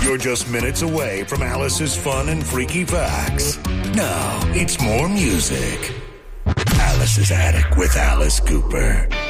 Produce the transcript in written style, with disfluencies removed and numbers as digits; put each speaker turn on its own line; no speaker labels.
you're just minutes away from Alice's fun and freaky facts. Now, it's more music. Alice's Attic with Alice Cooper.